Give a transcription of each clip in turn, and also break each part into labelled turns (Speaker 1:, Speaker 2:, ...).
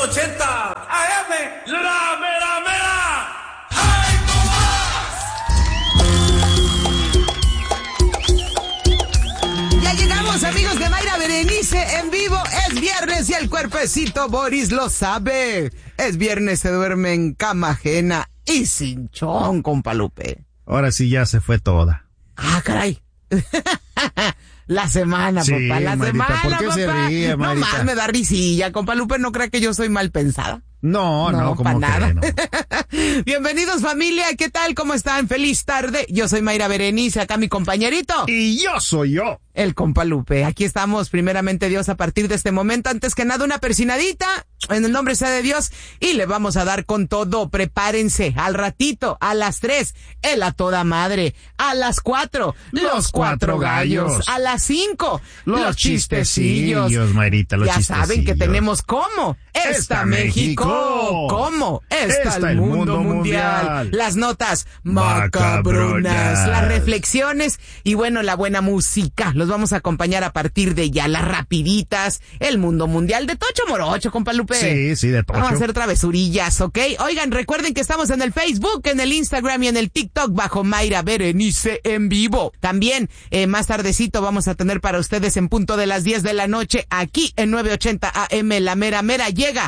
Speaker 1: 980 AM, la mera mera. ¡Ay,
Speaker 2: no! Ya llegamos, amigos de Mayra Berenice en vivo. Es viernes y el cuerpecito Boris lo sabe. Es viernes, se duerme en cama ajena y sin chon, compa Lupe.
Speaker 3: Ahora sí ya se fue toda.
Speaker 2: Ah, caray. La semana,
Speaker 3: sí,
Speaker 2: papá, la
Speaker 3: Marita,
Speaker 2: semana,
Speaker 3: ¿por qué
Speaker 2: papá.
Speaker 3: se ríe, Marita?
Speaker 2: No más me da risilla, compa Lupe, no crea que yo soy mal pensada.
Speaker 3: No, como
Speaker 2: nada.
Speaker 3: que no.
Speaker 2: Bienvenidos, familia, ¿qué tal? ¿Cómo están? Feliz tarde. Yo soy Mayra Berenice, acá mi compañerito.
Speaker 3: Y yo soy yo.
Speaker 2: El compa Lupe. Aquí estamos, primeramente Dios, a partir de este momento. Antes que nada, una persinadita, en el nombre sea de Dios, y le vamos a dar con todo. Prepárense, al ratito, a las 3, el a toda madre. A las 4, los 4 gallos. A las 5, los chistecillos.
Speaker 3: Marita, los
Speaker 2: ya
Speaker 3: chistecillos.
Speaker 2: Saben que tenemos ¿cómo? Está México. ¿Cómo? Está el mundo mundial. Las notas macabronas, las reflexiones y bueno, la buena música. Los vamos a acompañar a partir de ya, las rapiditas, el mundo mundial de Tocho Morocho, compa Lupe.
Speaker 3: Sí, de Tocho.
Speaker 2: Vamos a hacer travesurillas, ¿ok? Oigan, recuerden que estamos en el Facebook, en el Instagram y en el TikTok bajo Mayra Berenice en vivo. También, más tardecito vamos a tener para ustedes en punto de las 10 de la noche aquí en 980 AM, la mera mera llega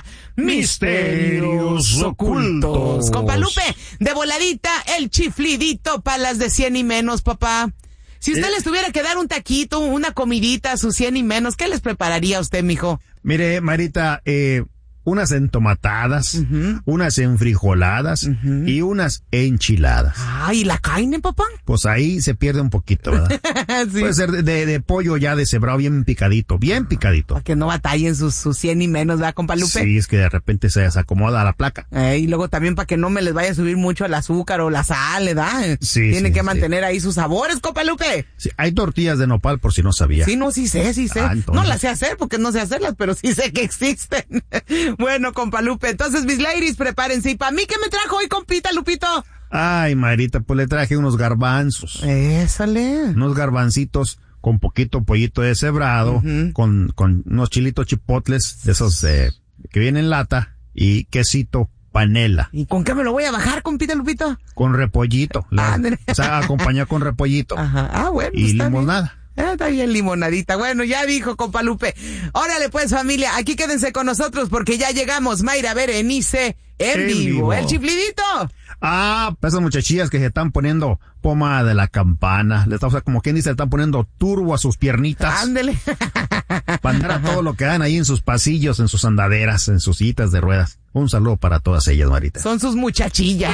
Speaker 2: Misterios Ocultos. Compa Lupe, de voladita, el chiflidito para las de 100 y menos, papá. Si usted les tuviera que dar un taquito, una comidita a sus 100 y menos, ¿qué les prepararía a usted, mijo?
Speaker 3: Mire, Marita, unas entomatadas, unas enfrijoladas y unas enchiladas.
Speaker 2: Ay, ¿y la carne, papá?
Speaker 3: Pues ahí se pierde un poquito, ¿verdad? Sí. Puede ser de pollo ya deshebrado, bien picadito. Para
Speaker 2: que no batallen sus 100 y menos, ¿verdad, compa Lupe?
Speaker 3: Sí, es que de repente se desacomoda la placa.
Speaker 2: Y luego también para que no me les vaya a subir mucho el azúcar o la sal, ¿verdad?
Speaker 3: Sí.
Speaker 2: Tienen que mantener ahí sus sabores, compa Lupe.
Speaker 3: Sí, hay tortillas de nopal por si no sabía.
Speaker 2: Sí, no, sí sé. No las sé hacer porque no sé hacerlas, pero sí sé que existen. Bueno, compa Lupe, entonces, mis ladies, prepárense. ¿Y para mí qué me trajo hoy, compita Lupito?
Speaker 3: Ay, Marita, pues le traje unos garbanzos.
Speaker 2: Ésale.
Speaker 3: Unos garbancitos con poquito pollito deshebrado, con unos chilitos chipotles de esos que vienen en lata y quesito panela.
Speaker 2: ¿Y con qué me lo voy a bajar, compita Lupito?
Speaker 3: Con repollito. O sea, acompañado con repollito.
Speaker 2: Ajá. Ah, bueno.
Speaker 3: Y limonada.
Speaker 2: Está bien limonadita. Bueno, ya dijo, compa Lupe. Órale pues, familia, aquí quédense con nosotros porque ya llegamos. Mayra Berenice en vivo. El chiflidito.
Speaker 3: Esas muchachillas que se están poniendo pomada de la campana. O sea, como quien dice, le están poniendo turbo a sus piernitas.
Speaker 2: Ándele.
Speaker 3: Para andar a todo lo que dan ahí en sus pasillos, en sus andaderas, en sus sillitas de ruedas. Un saludo para todas ellas, Marita.
Speaker 2: Son sus muchachillas.